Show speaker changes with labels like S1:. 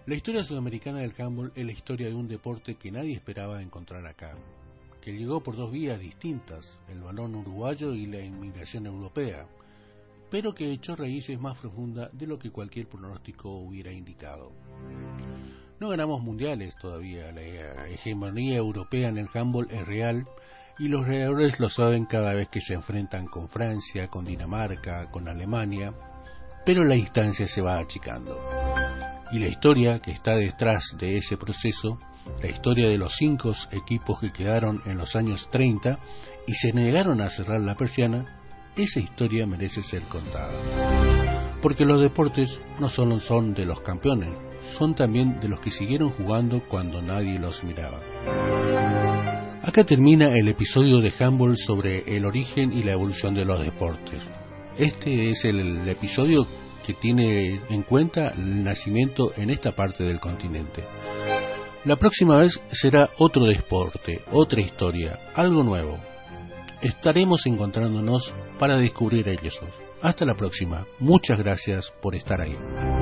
S1: La historia sudamericana del handball es la historia de un deporte que nadie esperaba encontrar acá, que llegó por dos vías distintas, el balón uruguayo y la inmigración europea, pero que echó raíces más profundas de lo que cualquier pronóstico hubiera indicado. No ganamos mundiales todavía, la hegemonía europea en el handball es real y los ganadores lo saben cada vez que se enfrentan con Francia, con Dinamarca, con Alemania, pero la distancia se va achicando. Y la historia que está detrás de ese proceso, la historia de los 5 equipos que quedaron en los años 30 y se negaron a cerrar la persiana, esa historia merece ser contada. Porque los deportes no solo son de los campeones, son también de los que siguieron jugando cuando nadie los miraba. Acá termina el episodio de handball sobre el origen y la evolución de los deportes. Este es el episodio que tiene en cuenta el nacimiento en esta parte del continente. La próxima vez será otro deporte, otra historia, algo nuevo. Estaremos encontrándonos para descubrir ellos. Hasta la próxima. Muchas gracias por estar ahí.